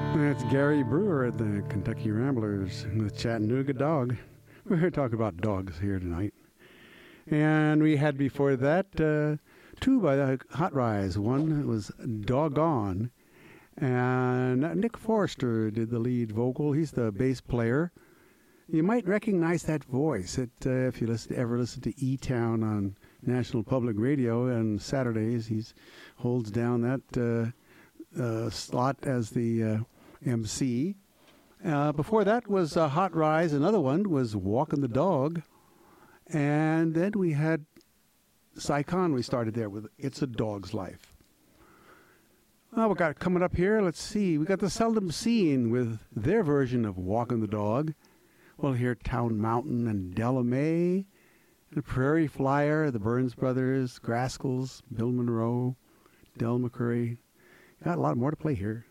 That's Gary Brewer at the Kentucky Ramblers with Chattanooga Dog. We're here talking about dogs here tonight. And we had before that two by the Hot Rise. One was Doggone. And Nick Forster did the lead vocal. He's the bass player. You might recognize that voice if you ever listen to E-Town on National Public Radio on Saturdays. He holds down that slot as the MC. Before that was Hot Rise. Another one was Walking the Dog. And then we had Saigon. We started there with It's a Dog's Life. Well, we got coming up here. Let's see. We got the Seldom Seen with their version of Walking the Dog. We'll hear Town Mountain and Della Mae, the Prairie Flyer, the Burns Brothers, Grascals, Bill Monroe, Del McCurry. Got a lot more to play here.